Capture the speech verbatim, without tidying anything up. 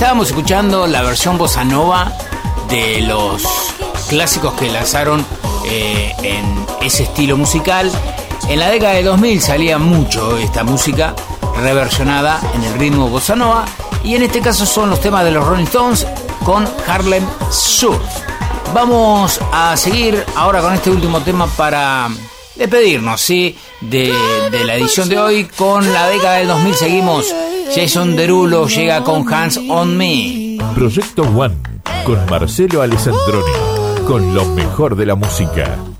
Estábamos escuchando la versión bossa nova de los clásicos que lanzaron eh, en ese estilo musical. En la década de dos mil salía mucho esta música reversionada en el ritmo bossa nova, y en este caso son los temas de los Rolling Stones con Harlem Surf. Vamos a seguir ahora con este último tema para despedirnos, ¿sí? de, de la edición de hoy. Con la década del dos mil seguimos. Jason Derulo llega con Hands on Me. Proyecto One con Marcelo Alessandroni, con lo mejor de la música.